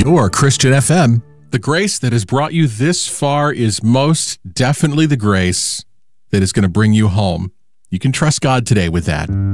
Your Christian FM. The grace that has brought you this far is most definitely the grace that is going to bring you home. You can trust God today with that.